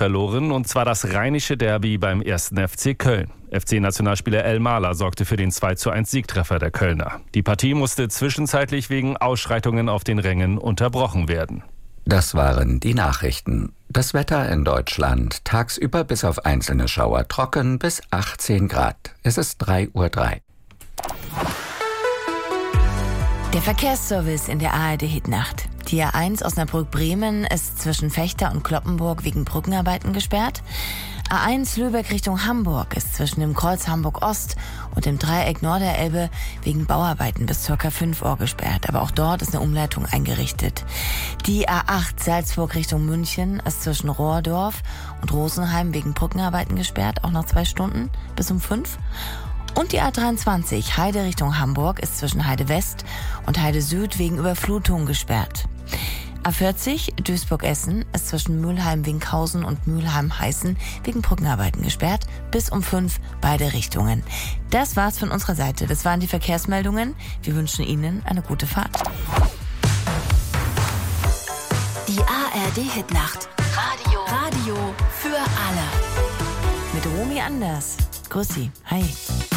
verloren, und zwar das rheinische Derby beim 1. FC Köln. FC-Nationalspieler El Mala sorgte für den 2:1 Siegtreffer der Kölner. Die Partie musste zwischenzeitlich wegen Ausschreitungen auf den Rängen unterbrochen werden. Das waren die Nachrichten. Das Wetter in Deutschland: tagsüber bis auf einzelne Schauer trocken bis 18 Grad. Es ist 3:03 Uhr. Der Verkehrsservice in der ARD-Hitnacht. Die A1 Osnabrück-Bremen ist zwischen Vechta und Cloppenburg wegen Brückenarbeiten gesperrt. A1 Lübeck Richtung Hamburg ist zwischen dem Kreuz Hamburg-Ost und dem Dreieck Norderelbe wegen Bauarbeiten bis ca. 5 Uhr gesperrt. Aber auch dort ist eine Umleitung eingerichtet. Die A8 Salzburg Richtung München ist zwischen Rohrdorf und Rosenheim wegen Brückenarbeiten gesperrt, auch noch 2 Stunden bis um 5. Und die A23 Heide Richtung Hamburg ist zwischen Heide West und Heide Süd wegen Überflutung gesperrt. A40 Duisburg-Essen ist zwischen Mülheim-Winkhausen und Mülheim-Heißen wegen Brückenarbeiten gesperrt, bis um 5 beide Richtungen. Das war's von unserer Seite. Das waren die Verkehrsmeldungen. Wir wünschen Ihnen eine gute Fahrt. Die ARD-Hitnacht. Radio für alle. Mit Romy Anders. Grüß Sie. Hi.